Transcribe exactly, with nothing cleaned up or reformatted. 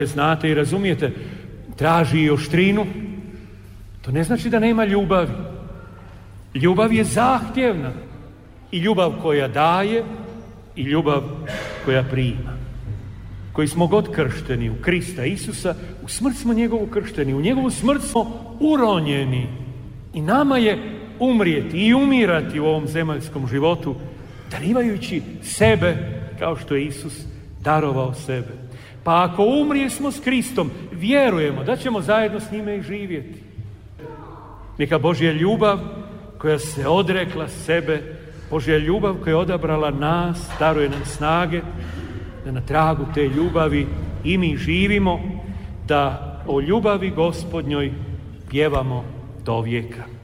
znate i razumijete, traži i oštrinu, to ne znači da nema ljubavi. Ljubav je zahtjevna. I ljubav koja daje i ljubav koja prima. Koji smo god kršteni u Krista Isusa, u smrt smo njegovu kršteni, u njegovu smrt smo uronjeni. I nama je umrijeti i umirati u ovom zemaljskom životu, darivajući sebe kao što je Isus darovao sebe. Pa ako umrijesmo s Kristom, vjerujemo da ćemo zajedno s njime i živjeti. Neka Božja ljubav koja se odrekla sebe, Božja ljubav koja je odabrala nas, daruje nam snage, da na tragu te ljubavi i mi živimo, da o ljubavi Gospodnjoj pjevamo do vijeka.